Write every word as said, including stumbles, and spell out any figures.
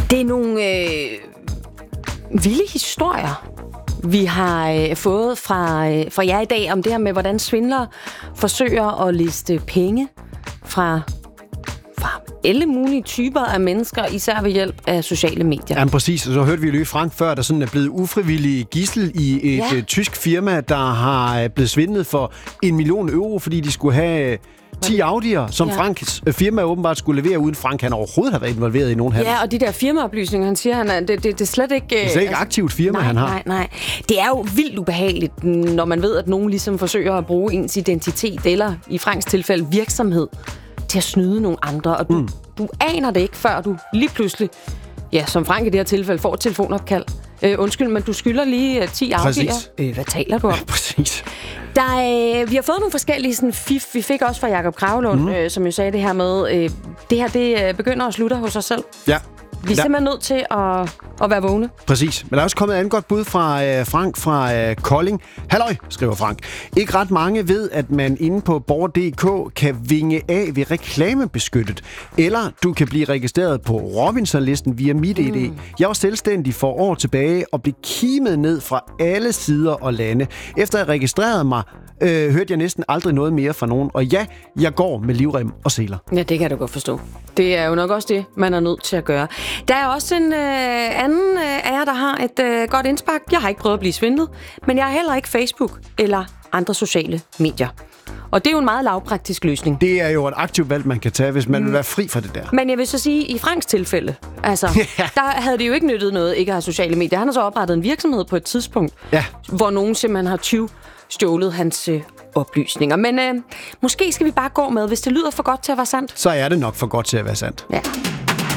Det er nogle øh, vilde historier, vi har øh, fået fra, øh, fra jer i dag om det her med, hvordan svindlere forsøger at liste penge fra, fra alle mulige typer af mennesker, især ved hjælp af sociale medier. Ja, præcis. Og så hørte vi jo Frank før, der sådan er blevet ufrivillig gidsel i et ja. uh, tysk firma, der har blevet svindlet for en million euro, fordi de skulle have ti Audi'er, som ja. Franks firma åbenbart skulle levere, uden Frank han overhovedet har været involveret i nogen handel. Ja, og de der firmaoplysninger, han siger, han er, det, det, det er slet ikke... Det er slet ikke altså, aktivt firma, nej, han har. Nej, nej. Det er jo vildt ubehageligt, når man ved, at nogen ligesom forsøger at bruge ens identitet, eller i Franks tilfælde virksomhed, til at snyde nogle andre. Og du, mm. du aner det ikke, før du lige pludselig, ja, som Frank i det her tilfælde, får et telefonopkald. Øh, undskyld, men du skylder lige uh, ti Audi'er. Øh, hvad taler du om? Ja, præcis. Der, øh, vi har fået nogle forskellige sådan, fif. Vi fik også fra Jakob Kragelund, mm. øh, som jo sagde det her med, øh, det her det øh, begynder at slutte hos os selv. Ja. Vi er ja. simpelthen nødt til at, at være vågne. Præcis. Men der er også kommet et andet godt bud fra øh, Frank fra øh, Kolding. Halløj, skriver Frank. Ikke ret mange ved, at man inde på borger punktum d k kan vinge af ved reklamebeskyttet. Eller du kan blive registreret på Robinson-listen via MitID. Mm. Jeg var selvstændig for år tilbage og blev kimet ned fra alle sider og lande. Efter jeg registrerede mig, øh, hørte jeg næsten aldrig noget mere fra nogen. Og ja, jeg går med livrem og seler. Ja, det kan du godt forstå. Det er jo nok også det, man er nødt til at gøre. Der er også en øh, anden øh, af jer, der har et øh, godt indspark. Jeg har ikke prøvet at blive svindlet, men jeg har heller ikke Facebook eller andre sociale medier. Og det er jo en meget lavpraktisk løsning. Det er jo et aktivt valg, man kan tage, hvis man mm. vil være fri fra det der. Men jeg vil så sige, i Franks tilfælde, altså, ja. der havde det jo ikke nyttet noget ikke at have sociale medier. Han har så oprettet en virksomhed på et tidspunkt, ja. hvor nogen simpelthen har tyvstjålet hans øh, oplysninger. Men øh, måske skal vi bare gå med, hvis det lyder for godt til at være sandt. Så er det nok for godt til at være sandt. Ja.